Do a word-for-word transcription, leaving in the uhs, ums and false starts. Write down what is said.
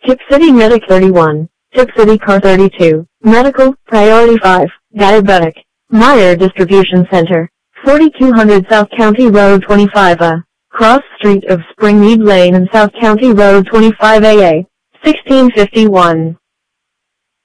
Tip City Medic thirty-one, Tip City Car thirty-two, Medical, Priority five, Diabetic, Meyer Distribution Center, forty-two hundred South County Road twenty-five A, Cross Street of Springmead Lane and South County Road twenty-five A A, sixteen fifty-one.